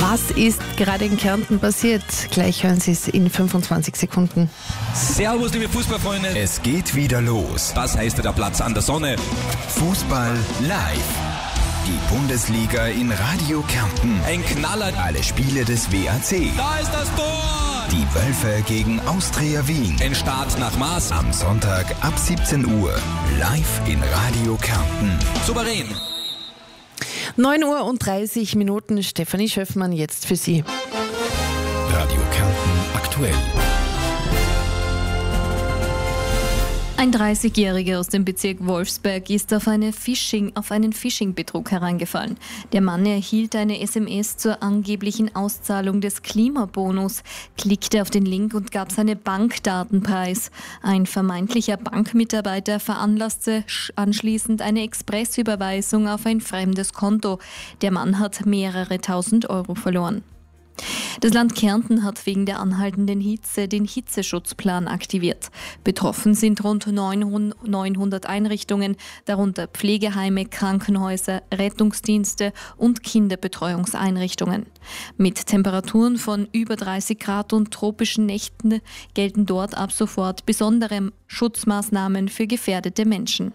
Was ist gerade in Kärnten passiert? Gleich hören Sie es in 25 Sekunden. Servus, liebe Fußballfreunde. Es geht wieder los. Was heißt der Platz an der Sonne? Fußball live. Die Bundesliga in Radio Kärnten. Ein Knaller. Alle Spiele des WAC. Da ist das Tor. Die Wölfe gegen Austria Wien. Ein Start nach Maß. Am Sonntag ab 17 Uhr. Live in Radio Kärnten. Souverän. 9:30 Uhr. Stefanie Schöffmann jetzt für Sie. Radio Kärnten aktuell. Ein 30-Jähriger aus dem Bezirk Wolfsberg ist auf einen Phishing-Betrug hereingefallen. Der Mann erhielt eine SMS zur angeblichen Auszahlung des Klimabonus, klickte auf den Link und gab seine Bankdaten preis. Ein vermeintlicher Bankmitarbeiter veranlasste anschließend eine Expressüberweisung auf ein fremdes Konto. Der Mann hat mehrere tausend Euro verloren. Das Land Kärnten hat wegen der anhaltenden Hitze den Hitzeschutzplan aktiviert. Betroffen sind rund 900 Einrichtungen, darunter Pflegeheime, Krankenhäuser, Rettungsdienste und Kinderbetreuungseinrichtungen. Mit Temperaturen von über 30 Grad und tropischen Nächten gelten dort ab sofort besondere Schutzmaßnahmen für gefährdete Menschen.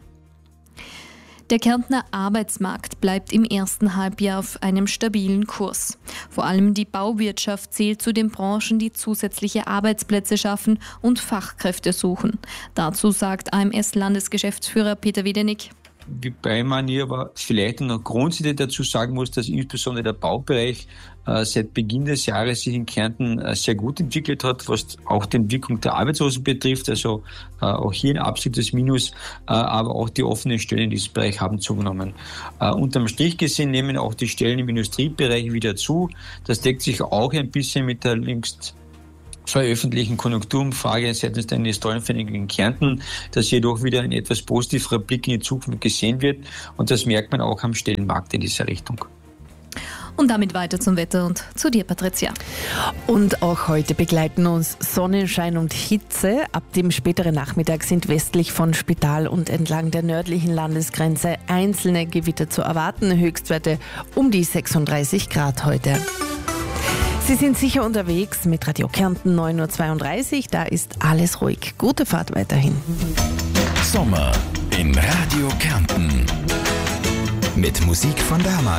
Der Kärntner Arbeitsmarkt bleibt im ersten Halbjahr auf einem stabilen Kurs. Vor allem die Bauwirtschaft zählt zu den Branchen, die zusätzliche Arbeitsplätze schaffen und Fachkräfte suchen. Dazu sagt AMS-Landesgeschäftsführer Peter Wiedenig. Wobei man hier aber vielleicht noch grundsätzlich dazu sagen muss, dass insbesondere der Baubereich seit Beginn des Jahres sich in Kärnten sehr gut entwickelt hat, was auch die Entwicklung der Arbeitslosen betrifft. Also auch hier ein absolutes Minus, aber auch die offenen Stellen in diesem Bereich haben zugenommen. Unterm Strich gesehen nehmen auch die Stellen im Industriebereich wieder zu. Das deckt sich auch ein bisschen mit der jüngst veröffentlichten Konjunkturumfrage seitens der Investorenvereinigung in Kärnten, dass jedoch wieder ein etwas positiverer Blick in die Zukunft gesehen wird. Und das merkt man auch am Stellenmarkt in dieser Richtung. Und damit weiter zum Wetter und zu dir, Patricia. Und auch heute begleiten uns Sonnenschein und Hitze. Ab dem späteren Nachmittag sind westlich von Spital und entlang der nördlichen Landesgrenze einzelne Gewitter zu erwarten. Höchstwerte um die 36 Grad heute. Sie sind sicher unterwegs mit Radio Kärnten 9:32 Uhr. Da ist alles ruhig. Gute Fahrt weiterhin. Sommer in Radio Kärnten. Mit Musik von damals.